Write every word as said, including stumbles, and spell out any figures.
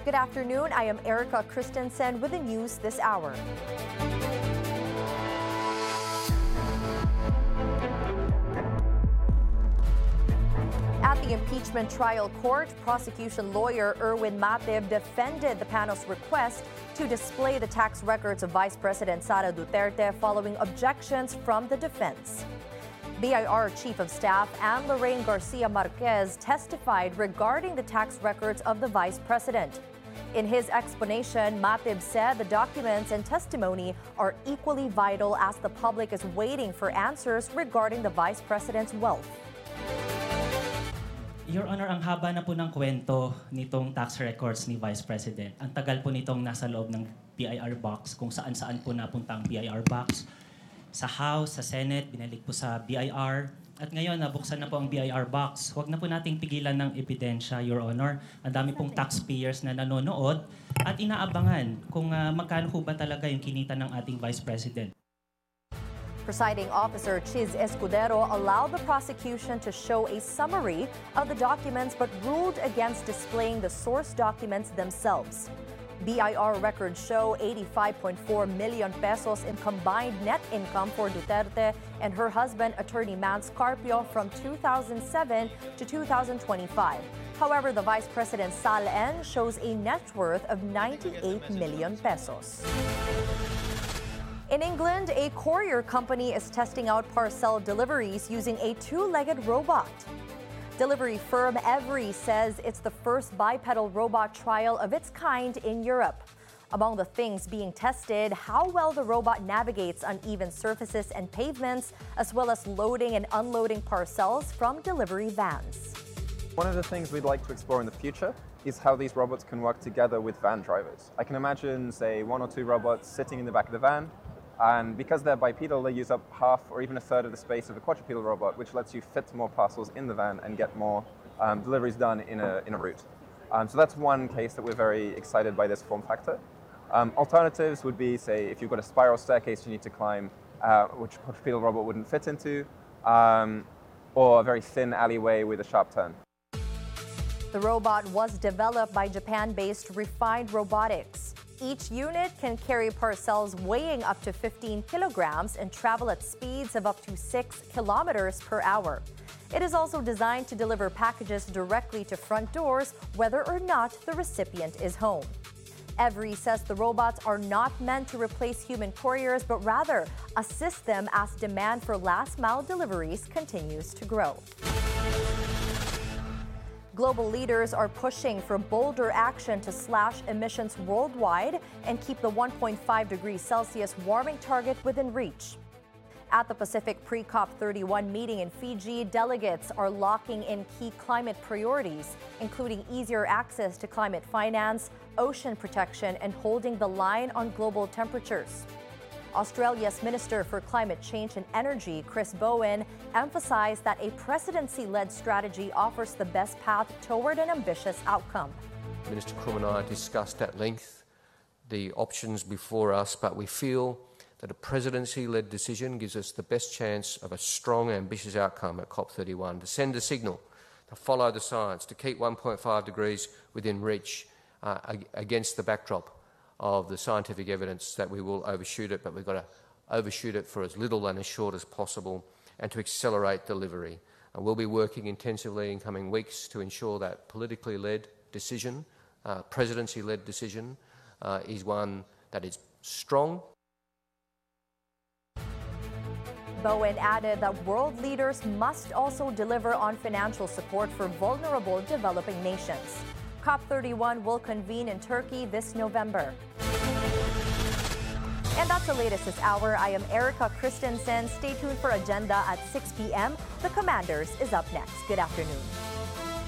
Good afternoon. I am Erica Christensen with the news this hour. At the impeachment trial court, prosecution lawyer Erwin Matib defended the panel's request to display the tax records of Vice President Sara Duterte following objections from the defense. B I R Chief of Staff Anne Lorraine Garcia Marquez testified regarding the tax records of the Vice President. In his explanation, Matib said the documents and testimony are equally vital as the public is waiting for answers regarding the Vice President's wealth. Your Honor, ang haba na po ng kwento nitong tax records ni Vice President. Ang tagal po nitong nasa loob ng B I R box, kung saan-saan po napunta ang B I R box. Sa House, sa Senate, binalik po sa B I R. At ngayon, nabuksan na po ang B I R box. Huwag na po nating pigilan ng ebidensya, Your Honor. Ang dami pong taxpayers na nanonood at inaabangan kung uh, magkano po ba talaga yung kinita ng ating Vice President. Presiding Officer Chiz Escudero allowed the prosecution to show a summary of the documents but ruled against displaying the source documents themselves. B I R records show eighty-five point four million pesos in combined net income for Duterte and her husband, Attorney Mance Carpio, from two thousand seven to two thousand twenty-five. However, the Vice President Sal N shows a net worth of ninety-eight million pesos. In England, a courier company is testing out parcel deliveries using a two-legged robot. Delivery firm Evri says it's the first bipedal robot trial of its kind in Europe. Among the things being tested, how well the robot navigates uneven surfaces and pavements, as well as loading and unloading parcels from delivery vans. One of the things we'd like to explore in the future is how these robots can work together with van drivers. I can imagine, say, one or two robots sitting in the back of the van, and because they're bipedal, they use up half or even a third of the space of a quadrupedal robot, which lets you fit more parcels in the van and get more um, deliveries done in a, in a route. Um, so that's one case that we're very excited by this form factor. Um, alternatives would be, say, if you've got a spiral staircase you need to climb, uh, which a quadrupedal robot wouldn't fit into, um, or a very thin alleyway with a sharp turn. The robot was developed by Japan-based Refined Robotics. Each unit can carry parcels weighing up to fifteen kilograms and travel at speeds of up to six kilometers per hour. It is also designed to deliver packages directly to front doors, whether or not the recipient is home. Evri says the robots are not meant to replace human couriers, but rather assist them as demand for last-mile deliveries continues to grow. Global leaders are pushing for bolder action to slash emissions worldwide and keep the one point five degrees Celsius warming target within reach. At the Pacific Pre-COP thirty-one meeting in Fiji, delegates are locking in key climate priorities, including easier access to climate finance, ocean protection, and holding the line on global temperatures. Australia's Minister for Climate Change and Energy, Chris Bowen, emphasized that a presidency-led strategy offers the best path toward an ambitious outcome. Minister Kroom and I discussed at length the options before us, but we feel that a presidency-led decision gives us the best chance of a strong, ambitious outcome at COP thirty-one, to send a signal, to follow the science, to keep one point five degrees within reach uh, against the backdrop of the scientific evidence that we will overshoot it, but we've got to overshoot it for as little and as short as possible and to accelerate delivery. And we'll be working intensively in coming weeks to ensure that politically led decision, uh, presidency-led decision, uh, is one that is strong. Bowen added that world leaders must also deliver on financial support for vulnerable developing nations. COP thirty-one will convene in Turkey this November. And that's the latest this hour. I am Erica Christensen. Stay tuned for Agenda at six p.m. The Commanders is up next. Good afternoon.